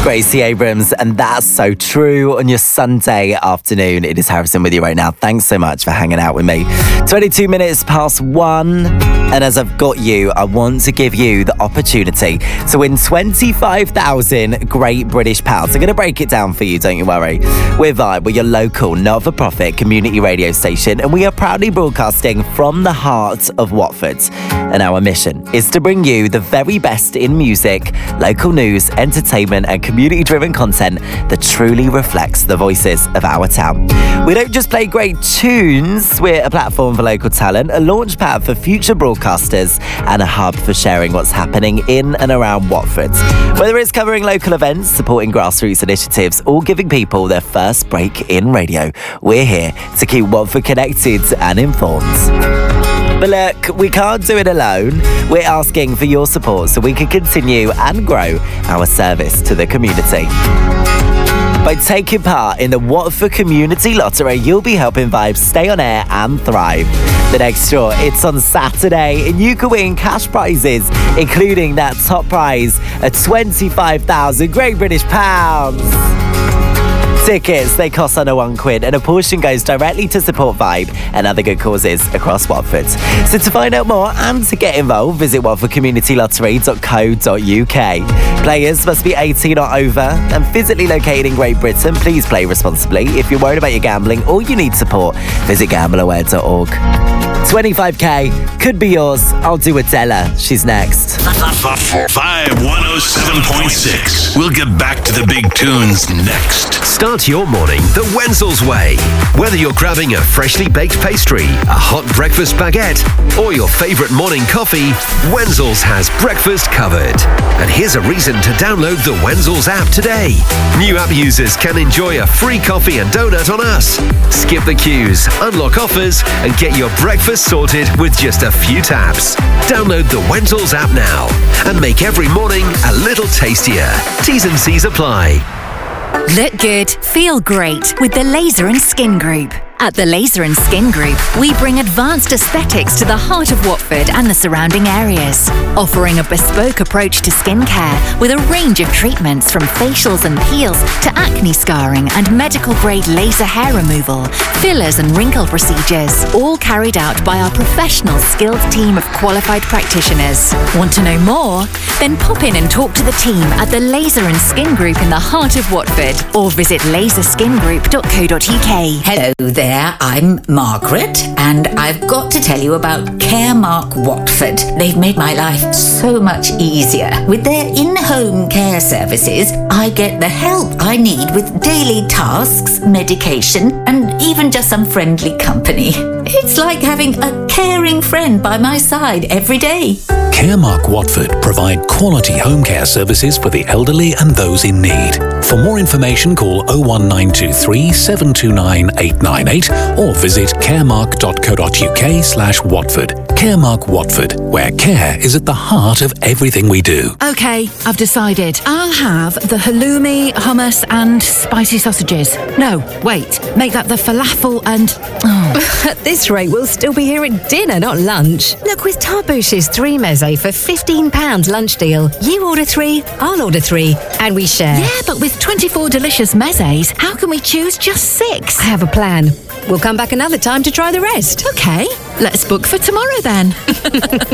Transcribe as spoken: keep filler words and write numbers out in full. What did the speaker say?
Gracie Abrams, and that's so true on your Sunday afternoon. It is Harrison with you right now. Thanks so much for hanging out with me. twenty-two minutes past one, and as I've got you, I want to give you the opportunity to win twenty-five thousand Great British Pounds. I'm going to break it down for you, don't you worry. We're Vibe, we're your local not-for-profit community radio station, and we are proudly broadcasting from the heart of Watford. And our mission is to bring you the very best in music, local news, entertainment, and community-driven content that truly reflects the voices of our town. We don't just play great tunes, we're a platform for local talent, a launch pad for future broadcasters, and a hub for sharing what's happening in and around Watford. Whether it's covering local events, supporting grassroots initiatives, or giving people their first break in radio, we're here to keep Watford connected and informed. But look, we can't do it alone. We're asking for your support so we can continue and grow our service to the community. By taking part in the Watford Community Lottery, you'll be helping Vibes stay on air and thrive. The next draw, it's on Saturday, and you can win cash prizes, including that top prize of twenty-five thousand Great British Pounds. Tickets, they cost under one quid, and a portion goes directly to support Vibe and other good causes across Watford. So to find out more and to get involved, visit watford community lottery dot co dot uk. Players must be eighteen or over and physically located in Great Britain. Please play responsibly. If you're worried about your gambling or you need support, visit gamble aware dot org. twenty-five k could be yours. I'll do Adela. She's next. Vibe one oh seven point six. We'll get back to the big tunes next. Start your morning the Wenzel's way. Whether you're grabbing a freshly baked pastry, a hot breakfast baguette, or your favourite morning coffee, Wenzel's has breakfast covered. And here's a reason to download the Wenzel's app today. New app users can enjoy a free coffee and donut on us. Skip the queues, unlock offers, and get your breakfast sorted with just a few taps. Download the Wenzel's app now and make every morning a little tastier. T's and C's apply. Look good, feel great with the Laser and Skin Group. At the Laser and Skin Group, we bring advanced aesthetics to the heart of Watford and the surrounding areas, offering a bespoke approach to skincare with a range of treatments from facials and peels to acne scarring and medical-grade laser hair removal, fillers and wrinkle procedures, all carried out by our professional, skilled team of qualified practitioners. Want to know more? Then pop in and talk to the team at the Laser and Skin Group in the heart of Watford, or visit laser skin group dot co dot uk. Hello there. I'm Margaret, and I've got to tell you about Caremark Watford. They've made my life so much easier. With their in-home care services, I get the help I need with daily tasks, medication, and even just some friendly company. It's like having a caring friend by my side every day. Caremark Watford provide quality home care services for the elderly and those in need. For more information, call oh one nine two three, seven two nine, eight nine eight or visit caremark dot co dot uk slash Watford. Caremark Watford, where care is at the heart of everything we do. OK, I've decided. I'll have the halloumi, hummus and spicy sausages. No, wait, make that the falafel and... Oh. At this rate, we'll still be here at dinner, not lunch. Look, with Tarbouche's three meze for fifteen pounds lunch deal, you order three, I'll order three, and we share. Yeah, but with twenty-four delicious mezes, how can we choose just six? I have a plan. We'll come back another time to try the rest. OK, let's book for tomorrow then.